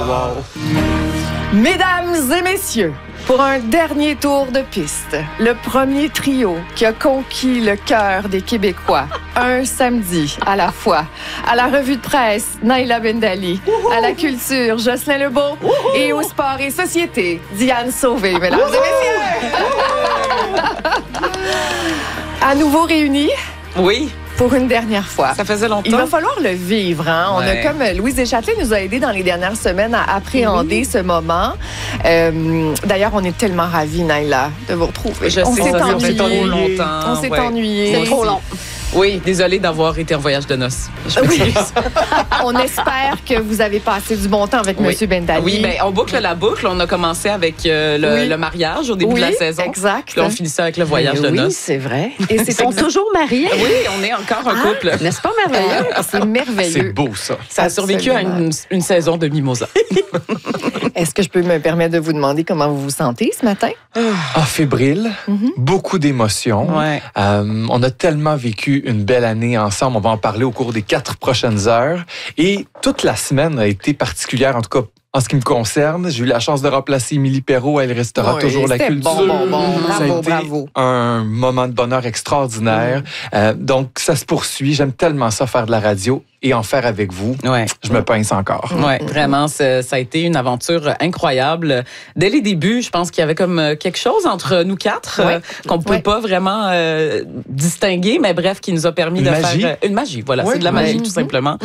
Mesdames et messieurs, pour un dernier tour de piste, le premier trio qui a conquis le cœur des Québécois, un samedi à la fois. À la revue de presse, Naïla Bendali. À la culture, Jocelyn Lebeau. Et au sport et société, Diane Sauvé. Mesdames et messieurs! À nouveau réunis? Oui. Pour une dernière fois. Ça faisait longtemps. Il va falloir le vivre. Hein? On a comme Louise Deschâtelet nous a aidé dans les dernières semaines à appréhender ce moment. D'ailleurs, on est tellement ravis, Naïla, de vous retrouver. Je sais, ça fait trop longtemps. On s'est ennuyés. C'est trop long. Oui, désolée d'avoir été en voyage de noces. Je m'excuse. On espère que vous avez passé du bon temps avec M. Bendali. Oui, bien, on boucle la boucle. On a commencé avec le mariage au début de la saison. Exact. Puis on finit ça avec le voyage de noces. Oui, c'est vrai. Et Ils sont toujours mariés. Oui, on est encore un couple. N'est-ce pas merveilleux? C'est merveilleux. C'est beau, ça. Ça a survécu à une saison de mimosa. Est-ce que je peux me permettre de vous demander comment vous vous sentez ce matin? Fébrile, beaucoup d'émotions. Ouais. On a tellement vécu une belle année ensemble. On va en parler au cours des 4 prochaines heures. Et toute la semaine a été particulière, en tout cas en ce qui me concerne. J'ai eu la chance de remplacer Émilie Perrault. Elle restera toujours la culture. Bon. Ça a été un moment de bonheur extraordinaire. Donc, ça se poursuit. J'aime tellement ça, faire de la radio et en faire avec vous. Ouais. Je me pince encore. Oui, vraiment, ça a été une aventure incroyable. Dès les débuts, je pense qu'il y avait comme quelque chose entre nous quatre qu'on ne peut pas vraiment distinguer, mais bref, qui nous a permis de faire une magie. Voilà, c'est de la magie, tout simplement.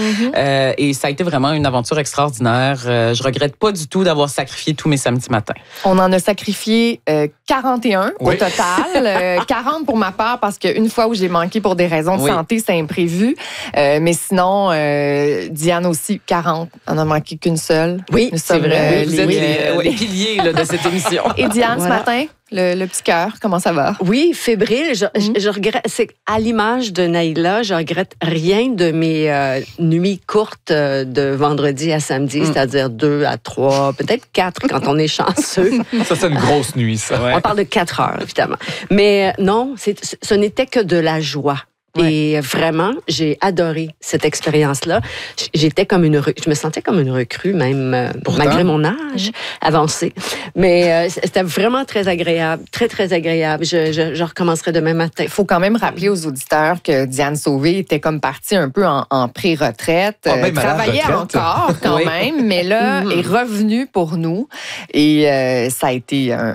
Et ça a été vraiment une aventure extraordinaire. Je regrette pas du tout d'avoir sacrifié tous mes samedis matins. On en a sacrifié 41 au total. 40 pour ma part, parce qu'une fois où j'ai manqué pour des raisons de santé, c'est imprévu. Mais sinon, Diane aussi, 40. On n'a manqué qu'une seule. Oui, c'est vrai. Vous êtes les piliers de cette émission. Et Diane, ce matin, le petit cœur, comment ça va? Oui, fébrile. Je regrette. C'est à l'image de Naïla, je regrette rien de mes nuits courtes de vendredi à samedi, c'est-à-dire 2 à 3, peut-être 4 quand on est chanceux. Ça, c'est une grosse nuit, ça. On parle de 4 heures, évidemment. Mais non, ce n'était que de la joie. Et vraiment, j'ai adoré cette expérience-là. Je me sentais comme une recrue, même malgré mon âge avancé. Mais c'était vraiment très agréable, très, très agréable. Je recommencerai demain matin. Il faut quand même rappeler aux auditeurs que Diane Sauvé était comme partie un peu en pré-retraite. Travaillait encore quand même, mais là, est revenue pour nous. Et ça a été